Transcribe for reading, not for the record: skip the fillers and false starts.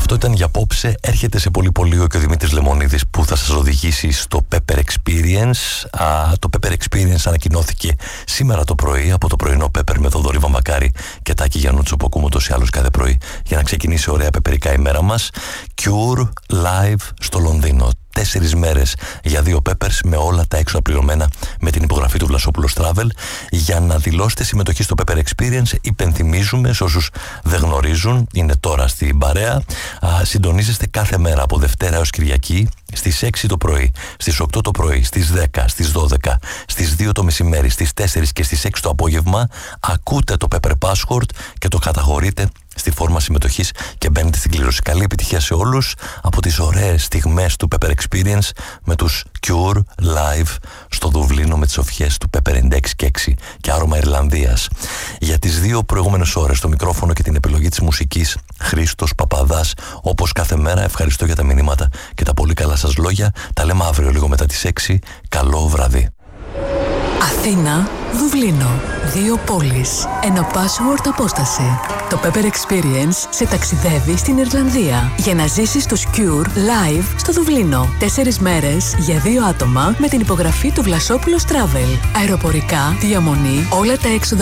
Αυτό ήταν για απόψε. Έρχεται σε πολύ λίγο και ο Δημήτρης Λεμονίδης που θα σας οδηγήσει στο Pepper Experience. Το Pepper Experience ανακοινώθηκε σήμερα το πρωί από το πρωινό Pepper με Θοδωρή Βαμβακάρη και Τάκη Γιαννούτσο που ακούμε ούτως ή άλλως κάθε πρωί για να ξεκινήσει ωραία πεπερικά η μέρα μας. Cure Live στο Λονδίνο. 4 μέρες για 2 Peppers με όλα τα έξοδα πληρωμένα με την υπογραφή του Βλασόπουλος Travel. Για να δηλώσετε συμμετοχή στο Pepper Experience, υπενθυμίζουμε σε όσους δεν γνωρίζουν, είναι τώρα στην παρέα, συντονίζεστε κάθε μέρα από Δευτέρα έως Κυριακή στις 6 το πρωί, στις 8 το πρωί, στις 10, στις 12, στις 2 το μεσημέρι, στις 4 και στις 6 το απόγευμα. Ακούτε το Pepper Password και το καταχωρείτε στη φόρμα συμμετοχής και μπαίνετε στην κλήρωση. Καλή επιτυχία σε όλους από τις ωραίες στιγμές του Pepper Experience με τους Cure Live στο Δουβλίνο με τις οφιές του Pepper Index και 6 και άρωμα Ιρλανδίας. Για τις 2 προηγούμενες ώρες το μικρόφωνο και την επιλογή της μουσικής Χρήστος Παπαδάς. Όπως κάθε μέρα, ευχαριστώ για τα μηνύματα και τα πολύ καλά σας λόγια. Τα λέμε αύριο λίγο μετά τις 6. Καλό βραδύ. Αθήνα, Δουβλίνο. 2 πόλεις. Ένα password απόσταση. Το Pepper Experience σε ταξιδεύει στην Ιρλανδία για να ζήσεις τους Cure live στο Δουβλίνο. 4 μέρες για 2 άτομα με την υπογραφή του Βλασόπουλος Travel. Αεροπορικά, διαμονή, όλα τα έξοδα